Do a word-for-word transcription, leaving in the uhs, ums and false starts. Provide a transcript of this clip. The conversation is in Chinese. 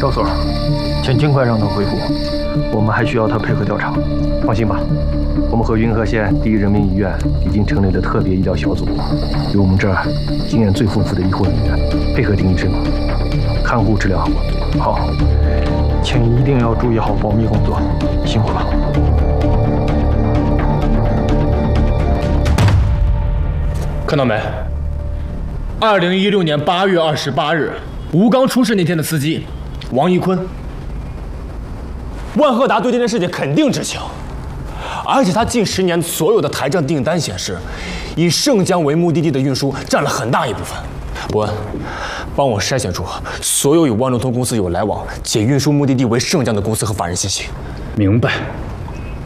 小锁，请尽快让他恢复，我们还需要他配合调查。放心吧，我们和云和县第一人民医院已经成立了特别医疗小组，由我们这儿经验最丰富的医护人员配合丁医生看护治疗。好，请一定要注意好保密工作，辛苦了。 看到没？二零一六年八月二十八日，吴刚出事那天的司机王一坤。万赫达对这件事情肯定知情，而且他近十年所有的台账订单显示，以盛江为目的地的运输占了很大一部分。伯恩，帮我筛选出所有与万路通公司有来往且运输目的地为盛江的公司和法人信息。 明白。